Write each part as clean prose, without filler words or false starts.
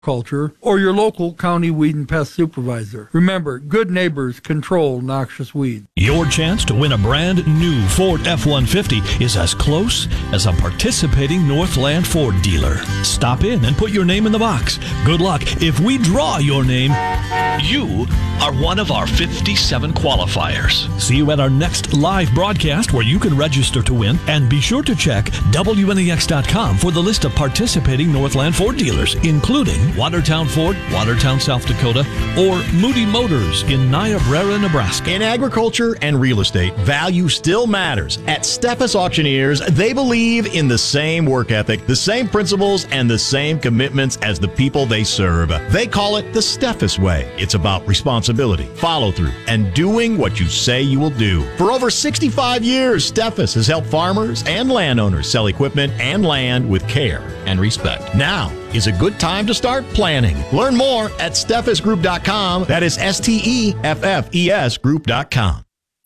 Culture, or your local county weed and pest supervisor. Remember, good neighbors control noxious weeds. Your chance to win a brand new Ford F-150 is as close as a participating Northland Ford dealer. Stop in and put your name in the box. Good luck. If we draw your name, you are one of our 57 qualifiers. See you at our next live broadcast where you can register to win, and be sure to check WNEX.com for the list of participating Northland Ford dealers, including Watertown Ford, Watertown, South Dakota, or Moody Motors in Niobrara, Nebraska. In agriculture and real estate, value still matters. At Steffes Auctioneers, they believe in the same work ethic, the same principles, and the same commitments as the people they serve. They call it the Steffes way. It's about responsibility, follow-through, and doing what you say you will do. For over 65 years, Steffes has helped farmers and landowners sell equipment and land with care and respect. Now is a good time to start planning. Learn more at steffesgroup.com. That is STEFFES group.com.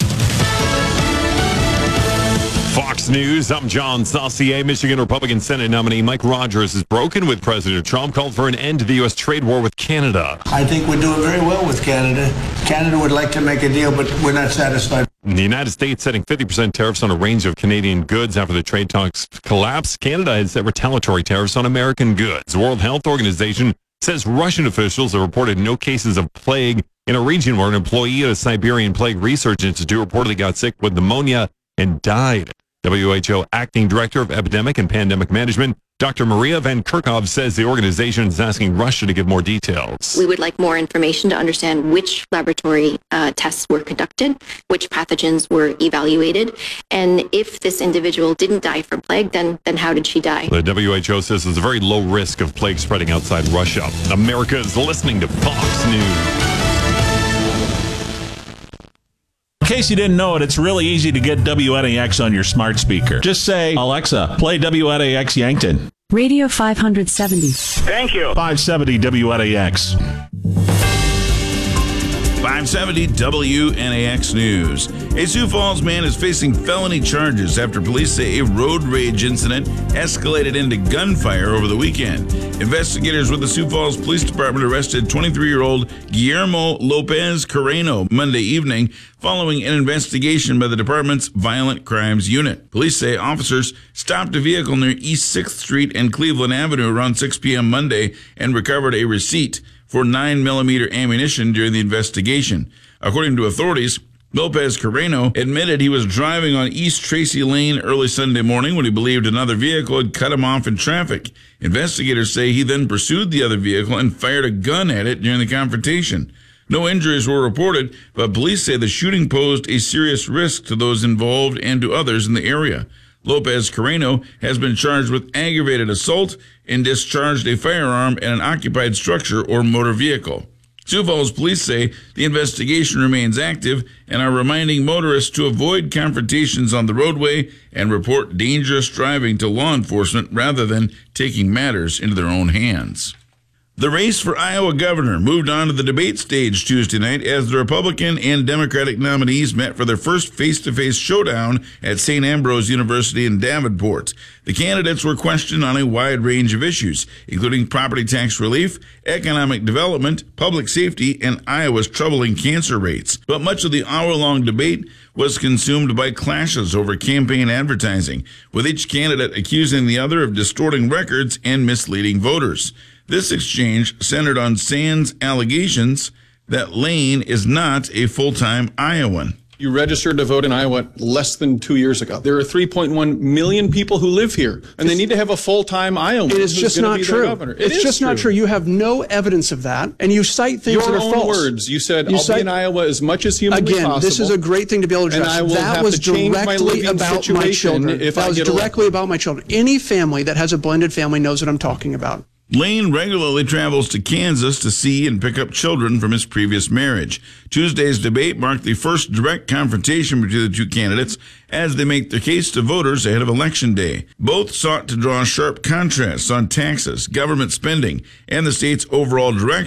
Fox News, I'm John Saucier. Michigan Republican Senate nominee Mike Rogers is broken with President Trump, called for an end to the U.S. trade war with Canada. I think we're doing very well with Canada. Canada would like to make a deal, but we're not satisfied. The United States setting 50% tariffs on a range of Canadian goods after the trade talks collapsed. Canada has set retaliatory tariffs on American goods. The World Health Organization says Russian officials have reported no cases of plague in a region where an employee at a Siberian Plague Research Institute reportedly got sick with pneumonia and died. WHO Acting Director of Epidemic and Pandemic Management, Dr. Maria Van Kerkhove, says the organization is asking Russia to give more details. We would like more information to understand which laboratory tests were conducted, which pathogens were evaluated, and if this individual didn't die from plague, then how did she die? The WHO says there's a very low risk of plague spreading outside Russia. America is listening to Fox News. In case you didn't know it, it's really easy to get WNAX on your smart speaker. Just say, Alexa, play WNAX Yankton. Radio 570. Thank you. 570 WNAX. 570 WNAX News. A Sioux Falls man is facing felony charges after police say a road rage incident escalated into gunfire over the weekend. Investigators with the Sioux Falls Police Department arrested 23-year-old Guillermo Lopez Carreno Monday evening following an investigation by the department's Violent Crimes Unit. Police say officers stopped a vehicle near East 6th Street and Cleveland Avenue around 6 p.m. Monday and recovered a receipt for 9mm ammunition during the investigation. According to authorities, Lopez Carreno admitted he was driving on East Tracy Lane early Sunday morning when he believed another vehicle had cut him off in traffic. Investigators say he then pursued the other vehicle and fired a gun at it during the confrontation. No injuries were reported, but police say the shooting posed a serious risk to those involved and to others in the area. Lopez Carreno has been charged with aggravated assault and discharged a firearm at an occupied structure or motor vehicle. Sioux Falls police say the investigation remains active and are reminding motorists to avoid confrontations on the roadway and report dangerous driving to law enforcement rather than taking matters into their own hands. The race for Iowa governor moved on to the debate stage Tuesday night as the Republican and Democratic nominees met for their first face-to-face showdown at St. Ambrose University in Davenport. The candidates were questioned on a wide range of issues, including property tax relief, economic development, public safety, and Iowa's troubling cancer rates. But much of the hour-long debate was consumed by clashes over campaign advertising, with each candidate accusing the other of distorting records and misleading voters. This exchange centered on Sand's allegations that Lane is not a full-time Iowan. You registered to vote in Iowa less than 2 years ago. There are 3.1 million people who live here, and they need to have a full-time Iowan. It is just not true. It's just not true. You have no evidence of that, and you cite things that are false. Your own words. You said, I'll be in Iowa as much as humanly possible. Again, this is a great thing to be able to address. And I will have to change my living situation if I get elected. That was directly about my children. Any family that has a blended family knows what I'm talking about. Lane regularly travels to Kansas to see and pick up children from his previous marriage. Tuesday's debate marked the first direct confrontation between the two candidates as they make their case to voters ahead of Election Day. Both sought to draw sharp contrasts on taxes, government spending, and the state's overall direction.